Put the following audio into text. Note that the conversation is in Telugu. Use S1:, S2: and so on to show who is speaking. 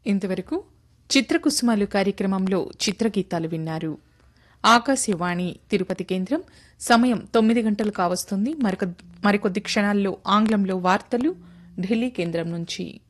S1: ఇంతవరకు చిత్రకుసుమాలు కార్యక్రమంలో చిత్రగీతాలు విన్నారు. ఆకాశవాణి తిరుపతి కేంద్రం సమయం 9 గంటలు కావస్తుంది. మరికొద్ది క్షణాల్లో ఆంగ్లంలో వార్తలు ఢిల్లీ కేంద్రం నుంచి.